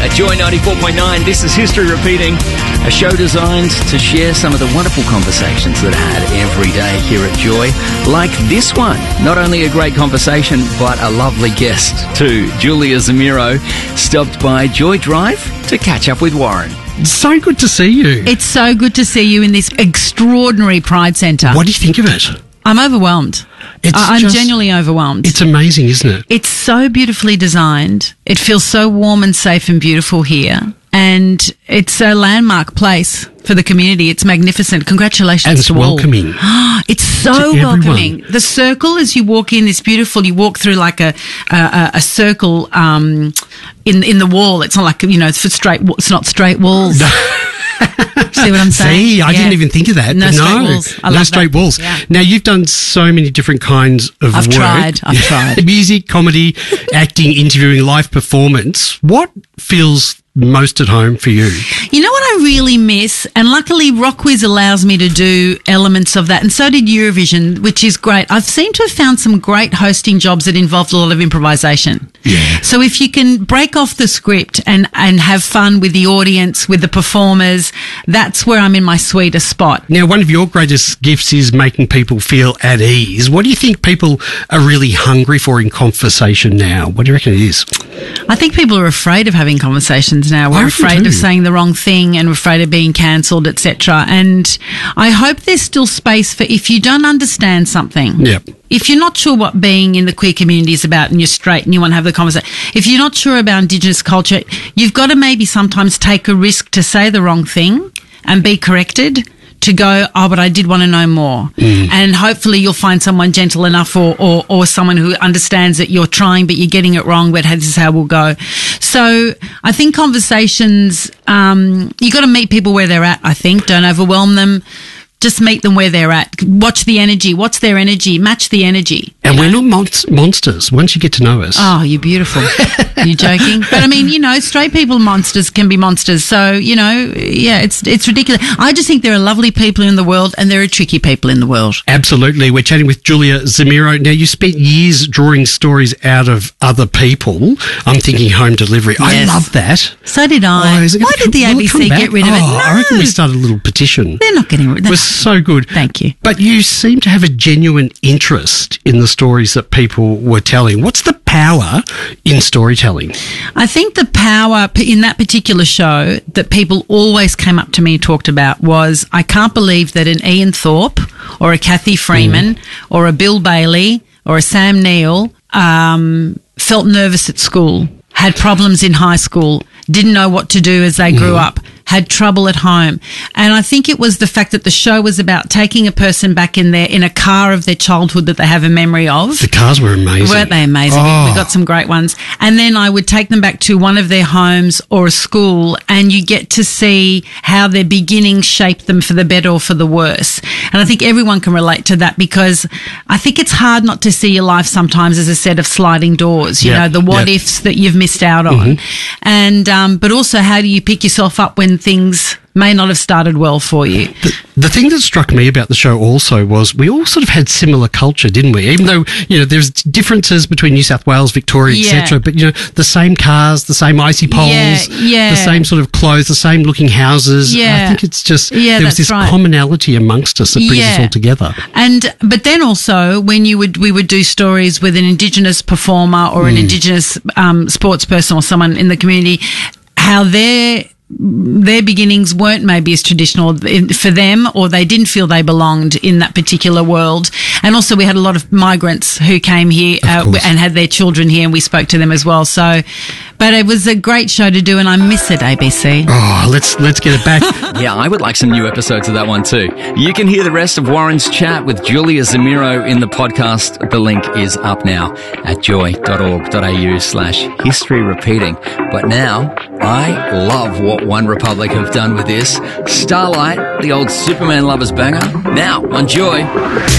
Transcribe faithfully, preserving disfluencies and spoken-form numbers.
At Joy ninety-four point nine, this is History Repeating, a show designed to share some of the wonderful conversations that I had every day here at Joy, like this one. Not only a great conversation, but a lovely guest too. Julia Zemiro stopped by Joy Drive to catch up with Warren. So good to see you. It's so good to see you in this extraordinary Pride Centre. What do you think of it? I'm overwhelmed. It's I- I'm just- genuinely overwhelmed. It's amazing, isn't it? It's so beautifully designed. It feels so warm and safe and beautiful here. And it's a landmark place for the community. It's magnificent. Congratulations And it's to all. welcoming. It's so To everyone. welcoming. The circle, as you walk in, is beautiful. You walk through like a a, a circle um, in in the wall. It's not like, you know, it's for straight. It's not straight walls. See what I'm saying? See, I Yeah. didn't even think of that. No but straight no, walls. I no love straight that. walls. Yeah. Now, you've done so many different kinds of I've work. tried. I've tried. Music, comedy, acting, interviewing, live performance. What feels most at home for you? You know what I really miss? And luckily Rockwiz allows me to do elements of that. And so did Eurovision, which is great. I've seemed to have found some great hosting jobs that involved a lot of improvisation. Yeah. So if you can break off the script and, and have fun with the audience, with the performers, that's where I'm in my sweetest spot. Now, one of your greatest gifts is making people feel at ease. What do you think people are really hungry for in conversation now? What do you reckon it is? I think people are afraid of having conversations now. We're I reckon afraid too. of saying the wrong thing and we're afraid of being cancelled, et cetera. And I hope there's still space for if you don't understand something. Yep. If you're not sure what being in the queer community is about and you're straight and you want to have the conversation, if you're not sure about Indigenous culture, you've got to maybe sometimes take a risk to say the wrong thing and be corrected, to go, oh, but I did want to know more. Mm. And hopefully you'll find someone gentle enough or, or, or someone who understands that you're trying but you're getting it wrong, but this is how we'll go. So I think conversations, um, you got to meet people where they're at, I think. Don't overwhelm them. Just meet them where they're at. Watch the energy. What's their energy? Match the energy. And we're not mon- monsters once you get to know us. Oh, you're beautiful. You're joking. But I mean, you know, straight people monsters can be monsters. So, you know, yeah, it's it's ridiculous. I just think there are lovely people in the world and there are tricky people in the world. Absolutely. We're chatting with Julia Zemiro. Now, you spent years drawing stories out of other people. I'm thinking home delivery. I Yes. love that. So did I. Oh, is it Why gonna did the come- will A B it come C back? get rid of it? Oh, No. I reckon we started a little petition. They're not getting rid It of was it. so good. Thank you. But you seem to have a genuine interest in the stories that people were telling. What's the power in storytelling? I think the power p- in that particular show that people always came up to me and talked about was, I can't believe that an Ian Thorpe or a Kathy Freeman or a Bill Bailey or a Sam Neill um, felt nervous at school, had problems in high school, didn't know what to do as they grew up, had trouble at home. And I think it was the fact that the show was about taking a person back in their, in a car of their childhood that they have a memory of. The cars were amazing. Weren't they amazing? Oh. We got some great ones. And then I would take them back to one of their homes or a school, and you get to see how their beginnings shaped them for the better or for the worse. And I think everyone can relate to that, because I think it's hard not to see your life sometimes as a set of sliding doors, you Yep, know, the what yep. ifs that you've missed out on. And, um, but also how do you pick yourself up when things may not have started well for you? The, the thing that struck me about the show also was we all sort of had similar culture, didn't we? Even though, you know, there's differences between New South Wales, Victoria, Yeah. et cetera. But, you know, the same cars, the same icy poles, Yeah, yeah. the same sort of clothes, the same looking houses. Yeah. I think it's just, Yeah, there was that's this right. commonality amongst us that brings us Yeah. all together. And but then also when you would we would do stories with an Indigenous performer or an Indigenous um, sports person or someone in the community, how their their beginnings weren't maybe as traditional for them, or they didn't feel they belonged in that particular world. And also we had a lot of migrants who came here uh, course. and had their children here, and we spoke to them as well. So, but it was a great show to do, and I miss it, A B C. Oh, let's let's get it back. Yeah, I would like some new episodes of that one too. You can hear the rest of Warren's chat with Julia Zemiro in the podcast. The link is up now at joy.org.au slash history repeating. But now, I love what One Republic have done with this. Starlight, the old Superman lovers banger, now on Joy.